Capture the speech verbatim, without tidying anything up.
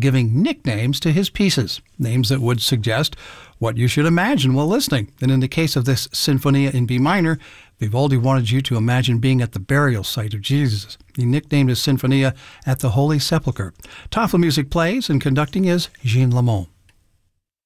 giving nicknames to his pieces, names that would suggest what you should imagine while listening. And in the case of this Sinfonia in B minor, Vivaldi wanted you to imagine being at the burial site of Jesus. He nicknamed his Sinfonia at the Holy Sepulchre. Tafelmusik plays, and conducting is Jean Lamont.